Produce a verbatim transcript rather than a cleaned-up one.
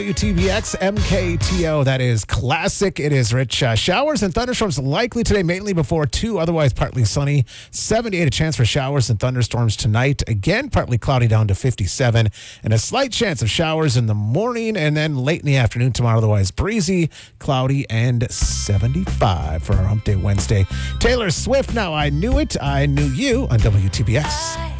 W T B X M K T O, that is classic. It is Rich. Uh, showers and thunderstorms likely today, mainly before two, otherwise partly sunny. seventy-eight, a chance for showers and thunderstorms tonight. Again, partly cloudy down to fifty-seven, and a slight chance of showers in the morning and then late in the afternoon tomorrow, otherwise breezy, cloudy, and seventy-five for our Hump Day Wednesday. Taylor Swift, Now I Knew It, I Knew You on W T B X.